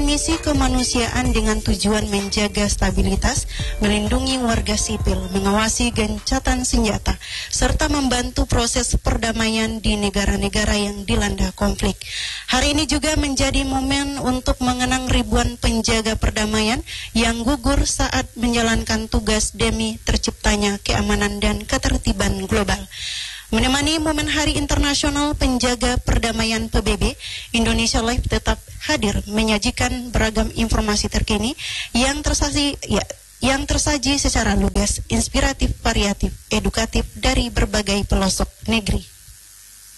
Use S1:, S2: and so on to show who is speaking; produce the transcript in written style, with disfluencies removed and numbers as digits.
S1: misi kemanusiaan dengan tujuan menjaga stabilitas, melindungi warga sipil, mengawasi gencatan senjata, serta membantu proses perdamaian di negara-negara yang dilanda konflik. Hari ini juga menjadi momen untuk mengenang ribuan penjaga perdamaian yang gugur saat menjalankan tugas demi terciptanya keamanan dan ketertiban global. Menemani momen Hari Internasional Penjaga Perdamaian PBB, Indonesia Live tetap hadir menyajikan beragam informasi terkini yang tersaji secara lugas, inspiratif, variatif, edukatif dari berbagai pelosok negeri.